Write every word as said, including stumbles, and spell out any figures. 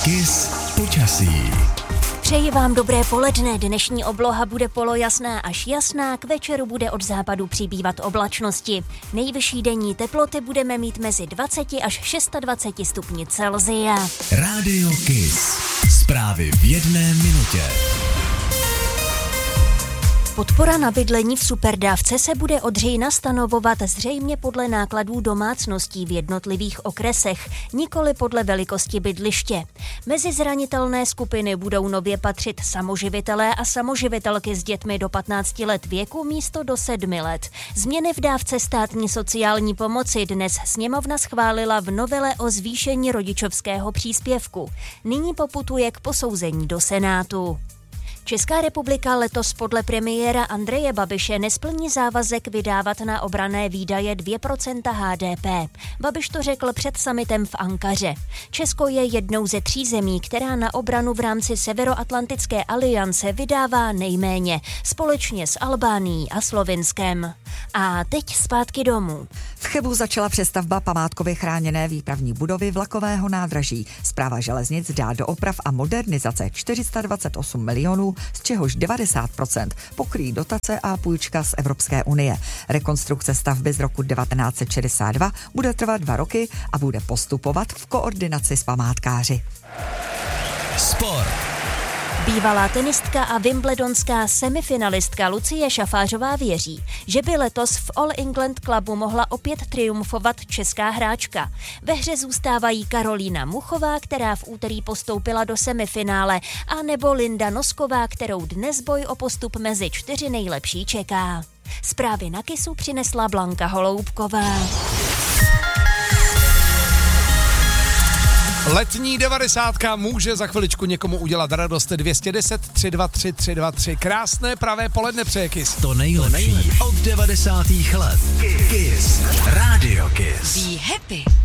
Kiss počasí. Přeji vám dobré poledne. Dnešní obloha bude polojasná až jasná, k večeru bude od západu přibývat oblačnosti. Nejvyšší denní teploty budeme mít mezi dvacet až dvacet šest stupni Celsia. Rádio Kiss. Zprávy v jedné minutě. Podpora na bydlení v superdávce se bude od října stanovovat zřejmě podle nákladů domácností v jednotlivých okresech, nikoli podle velikosti bydliště. Mezi zranitelné skupiny budou nově patřit samoživitelé a samoživitelky s dětmi do patnácti let věku místo do sedmi let. Změny v dávce státní sociální pomoci dnes sněmovna schválila v novele o zvýšení rodičovského příspěvku. Nyní poputuje k posouzení do Senátu. Česká republika letos podle premiéra Andreje Babiše nesplní závazek vydávat na obranné výdaje dvě procenta H D P. Babiš to řekl před summitem v Ankaře. Česko je jednou ze tří zemí, která na obranu v rámci Severoatlantické aliance vydává nejméně, společně s Albánií a Slovinskem. A teď zpátky domů. V Chebu začala přestavba památkově chráněné výpravní budovy vlakového nádraží. Správa železnic dá do oprav a modernizace čtyři sta dvacet osm milionů, z čehož devadesát procent pokryjí dotace a půjčka z Evropské unie. Rekonstrukce stavby z roku devatenáct set šedesát dva bude trvat dva roky a bude postupovat v koordinaci s památkáři. Sport. Bývalá tenistka a wimbledonská semifinalistka Lucie Šafářová věří, že by letos v All England Clubu mohla opět triumfovat česká hráčka. Ve hře zůstávají Karolína Muchová, která v úterý postoupila do semifinále, a nebo Linda Nosková, kterou dnes boj o postup mezi čtyři nejlepší čeká. Zprávy na Kissu přinesla Blanka Holoubková. Letní devadesátka může za chviličku někomu udělat radost. Dvě stě deset tři dva tři tři dva tři. Krásné pravé poledne přeje Kiss. To nejlepší od devadesátých let. Kiss. Rádio Kiss. Be happy.